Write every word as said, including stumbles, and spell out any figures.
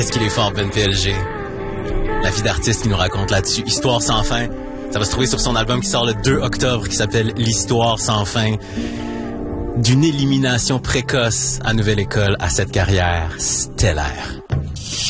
qu'est-ce qu'il est fort, Ben P L G. La vie d'artiste qui nous raconte là-dessus. Histoire sans fin. Ça va se trouver sur son album qui sort le deux octobre, qui s'appelle L'Histoire sans fin. D'une élimination précoce à Nouvelle École à cette carrière stellaire.